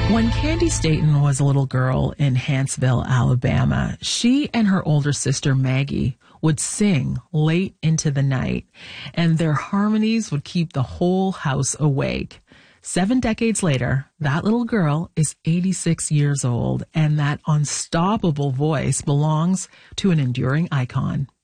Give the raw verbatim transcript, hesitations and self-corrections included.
When Candy Staton was a little girl in Huntsville, Alabama, she and her older sister Maggie would sing late into the night, and their harmonies would keep the whole house awake. Seven decades later, that little girl is eighty-six years old, and that unstoppable voice belongs to an enduring icon.